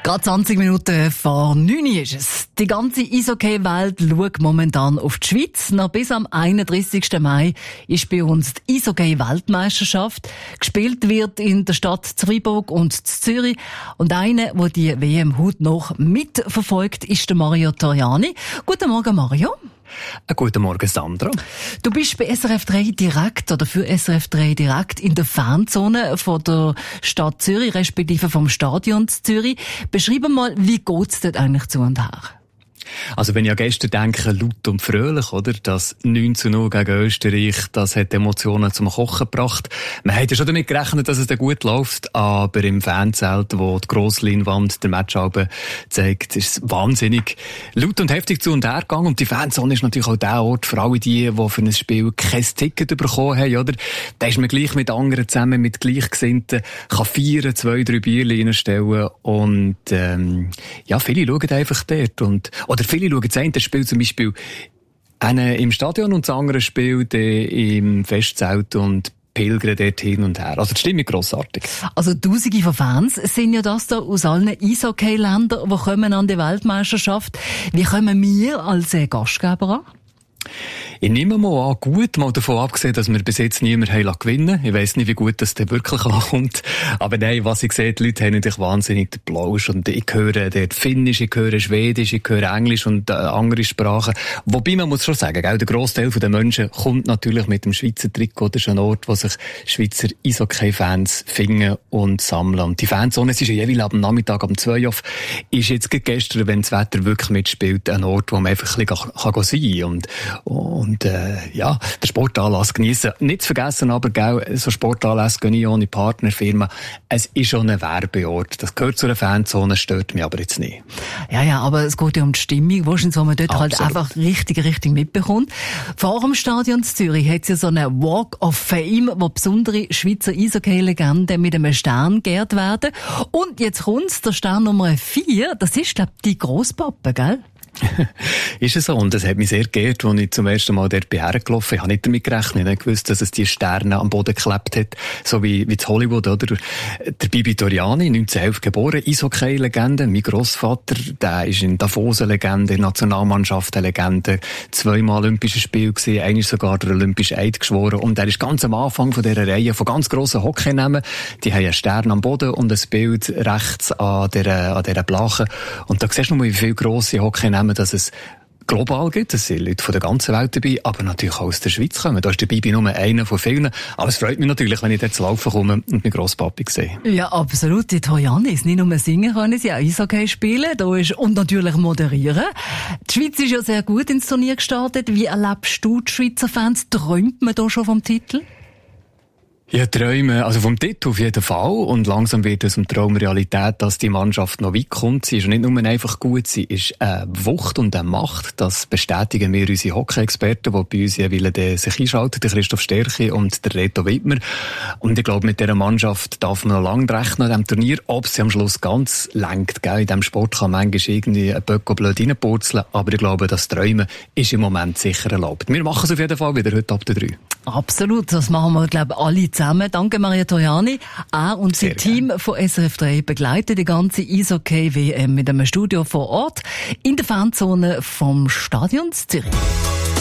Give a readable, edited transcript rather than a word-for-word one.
Gerade 20 Minuten vor 9 Uhr ist es. Die ganze Eishockey-Welt schaut momentan auf die Schweiz. Noch bis am 31. Mai ist bei uns die Eishockey-Weltmeisterschaft. Gespielt wird in der Stadt Freiburg und Zürich. Und einer, der die WM heute noch mitverfolgt, ist der Mario Toriani. Guten Morgen, Mario. Guten Morgen, Sandra. Du bist bei SRF 3 direkt oder für SRF 3 direkt in der Fanzone von der Stadt Zürich, respektive vom Stadion Zürich. Beschreib mal, wie geht's dort eigentlich zu und her? Also wenn ich an gestern denke, laut und fröhlich, oder? Das 9:0 gegen Österreich, das hat Emotionen zum Kochen gebracht. Man hat ja schon damit gerechnet, dass es dann gut läuft, aber im Fanzelt, wo die Grossleinwand der Matchalbe zeigt, ist es wahnsinnig laut und heftig zu und her gegangen. Und die Fanzone ist natürlich auch der Ort für alle die für ein Spiel kein Ticket bekommen haben, oder? Da ist man gleich mit anderen zusammen, mit Gleichgesinnten, kann feiern, 2-3 Bierchen reinstellen und, viele schauen einfach dort oder viele schauen das eine Spiel zum Beispiel im Stadion und das andere Spiel im Festzelt und pilgern dort hin und her. Also die Stimmung grossartig. Also Tausende von Fans sind ja das da aus allen Eishockey-Ländern, die kommen an die Weltmeisterschaft. Wie kommen wir als Gastgeber an? Ich nehme mal an, gut, mal davon abgesehen, dass wir bis jetzt niemand gewinnen lassen. Ich weiss nicht, wie gut das denn wirklich ankommt. Aber nein, was ich sehe, die Leute haben natürlich wahnsinnig den Plausch. Und ich höre dort Finnisch, ich höre Schwedisch, ich höre Englisch und andere Sprachen. Wobei man muss schon sagen, der Grossteil der Menschen kommt natürlich mit dem Schweizer Trikot. Das ist ein Ort, wo sich Schweizer Eishockey-Fans finden und sammeln. Und die Fanzone, es ist ja jeweils am Nachmittag um 2 Uhr, ist jetzt gestern, wenn das Wetter wirklich mitspielt, ein Ort, wo man einfach ein bisschen sein kann. Den Sportanlass geniessen. Nicht zu vergessen aber, so Sportanlässe gehen nicht ohne Partnerfirma. Es ist schon ein Werbeort. Das gehört zu einer Fanzone, stört mich aber jetzt nicht. Ja, aber es geht ja um die Stimmung, wo man dort halt einfach richtig mitbekommt. Vor dem Stadion Zürich hat es ja so einen Walk of Fame, wo besondere Schweizer Eishockey-Legenden mit einem Stern geehrt werden. Und jetzt kommt's, der Stern Nummer 4, das ist, glaube ich, die Grosspappe, gell? Ist es so. Und das hat mich sehr geehrt, als ich zum ersten Mal dort hergelaufen bin. Ich habe nicht damit gerechnet. Ich habe nicht gewusst, dass es die Sterne am Boden geklebt hat. So wie in Hollywood, oder? Der Bibi Toriani, 1911 geboren, Eishockey-Legende. Mein Grossvater, der ist in Davos eine Legende, Nationalmannschaft eine Legende. 2-mal Olympische Spiele gewesen. Einmal ist sogar der Olympische Eid geschworen. Und er ist ganz am Anfang von dieser Reihe von ganz grossen Hockeynamen. Die haben einen Stern am Boden und ein Bild rechts an dieser Blache. Und da siehst du mal, wie viele grosse Hockeynamen dass es global gibt. Es sind Leute von der ganzen Welt dabei, aber natürlich auch aus der Schweiz kommen. Da ist der Bibi nur einer von vielen. Aber es freut mich natürlich, wenn ich dort zu laufen komme und meinen Grosspapi sehe. Ja, absolut. Die Torianis, nicht nur singen können, sie auch Eishockey spielen und natürlich moderieren. Die Schweiz ist ja sehr gut ins Turnier gestartet. Wie erlebst du die Schweizer Fans? Träumt man da schon vom Titel? Ja, Träume, also vom Titel auf jeden Fall. Und langsam wird es um Traum Realität, dass die Mannschaft noch weit kommt. Sie ist nicht nur einfach gut, sie ist eine Wucht und eine Macht. Das bestätigen wir unsere Hockey-Experten, die bei uns jeweils sich einschalten, der Christoph Sterchi und der Reto Wittmer. Und ich glaube, mit dieser Mannschaft darf man noch lange rechnen an diesem Turnier, ob sie am Schluss ganz lenkt. Gell? In diesem Sport kann manchmal irgendwie ein Böcko blöd reinpurzeln, aber ich glaube, das Träumen ist im Moment sicher erlaubt. Wir machen es auf jeden Fall wieder heute ab der 3. Absolut, das machen wir, glaube ich, alle zusammen. Danke, Mario Toriani. Er und sein Team von SRF 3 begleiten die ganze Eishockey-WM mit einem Studio vor Ort in der Fanzone vom Stadion Zürich.